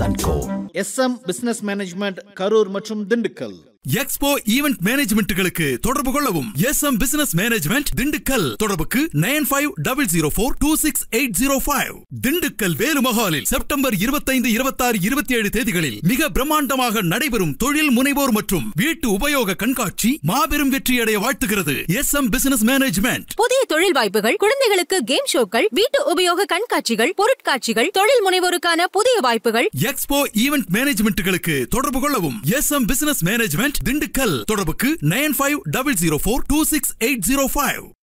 and Co. SM Business Management Karur மற்றும் Dindigul. Expo event மேனேஜ்மெண்ட்களுக்கு தொடர்பு கொள்ளவும். SM Business Management Dindigul. தொடர்புக்கு 9500426805. திண்டுக்கல் வேலுமஹாலில் செப்டம்பர் 25, 26, 27 தேதிகளில் மிக பிரம்மாண்டமாக நடைபெறும் தொழில் முனைவோர் மற்றும் வீட்டு உபயோக கண்காட்சி மாபெரும் வெற்றியடைய வாழ்த்துகிறது. SM Business Management. புதிய தொழில் வாய்ப்புகள், குழந்தைகளுக்கு கேம் ஷோக்கள், வீட்டு உபயோக கண்காட்சிகள், பொருட்காட்சிகள், தொழில் முனைவோருக்கான புதிய வாய்ப்புகள். எக்ஸ்போ ஈவென்ட் மேனேஜ்மெண்ட்களுக்கு தொடர்பு கொள்ளவும். SM Business Management Dindigul. தொடர்புக்கு 9500426805.